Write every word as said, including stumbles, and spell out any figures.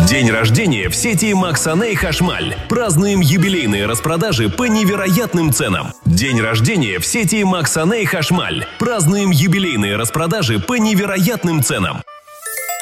День рождения в сети Максаней Хашмаль. Празднуем юбилейные распродажи по невероятным ценам. День рождения в сети Максаней Хашмаль. Празднуем юбилейные распродажи по невероятным ценам.